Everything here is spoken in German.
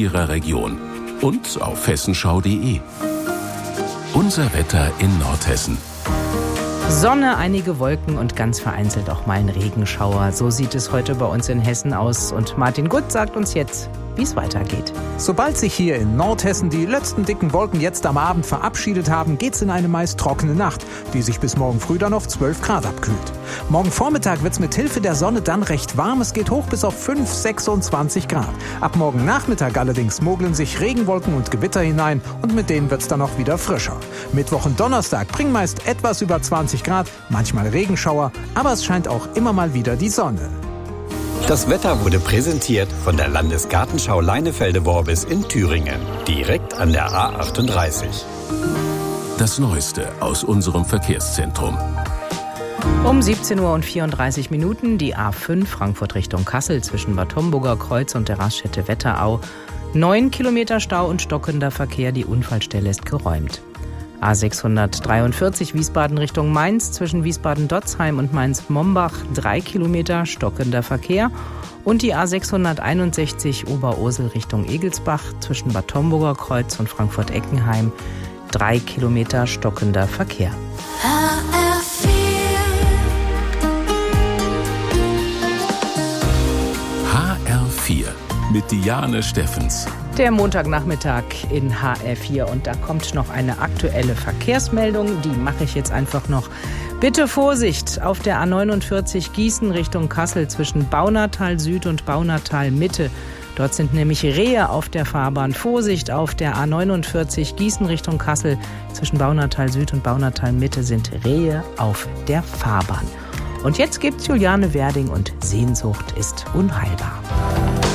Ihrer Region und auf hessenschau.de. Unser Wetter in Nordhessen. Sonne, einige Wolken und ganz vereinzelt auch mal ein Regenschauer. So sieht es heute bei uns in Hessen aus. Und Martin Gutt sagt uns jetzt, wie es weitergeht. Sobald sich hier in Nordhessen die letzten dicken Wolken jetzt am Abend verabschiedet haben, geht's in eine meist trockene Nacht, die sich bis morgen früh dann auf 12 Grad abkühlt. Morgen Vormittag wird's mit Hilfe der Sonne dann recht warm. Es geht hoch bis auf 26 Grad. Ab morgen Nachmittag allerdings mogeln sich Regenwolken und Gewitter hinein und mit denen wird's dann auch wieder frischer. Mittwoch und Donnerstag bringen meist etwas über 20 Grad, manchmal Regenschauer, aber es scheint auch immer mal wieder die Sonne. Das Wetter wurde präsentiert von der Landesgartenschau Leinefelde-Worbis in Thüringen, direkt an der A38. Das Neueste aus unserem Verkehrszentrum. Um 17:34 Uhr die A5 Frankfurt Richtung Kassel zwischen Bad Homburger Kreuz und der Raststätte Wetterau. 9 Kilometer Stau und stockender Verkehr, die Unfallstelle ist geräumt. A643 Wiesbaden Richtung Mainz zwischen Wiesbaden-Dotzheim und Mainz-Mombach 3 Kilometer stockender Verkehr und die A661 Oberursel Richtung Egelsbach zwischen Bad Homburger Kreuz und Frankfurt-Eckenheim 3 Kilometer stockender Verkehr. HR4 mit Diane Steffens. Der Montagnachmittag in HR4 und da kommt noch eine aktuelle Verkehrsmeldung, die mache ich jetzt einfach noch. Bitte Vorsicht auf der A49 Gießen Richtung Kassel zwischen Baunatal Süd und Baunatal Mitte. Dort sind nämlich Rehe auf der Fahrbahn. Vorsicht auf der A49 Gießen Richtung Kassel zwischen Baunatal Süd und Baunatal Mitte sind Rehe auf der Fahrbahn. Und jetzt gibt's Juliane Werding und Sehnsucht ist unheilbar.